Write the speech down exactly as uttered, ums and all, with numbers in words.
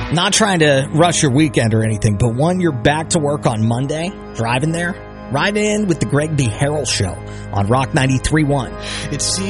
Not trying to rush your weekend or anything, but when you're back to work on Monday, driving there, ride in with the Greg B. Harrell Show on Rock ninety-three point one. It seems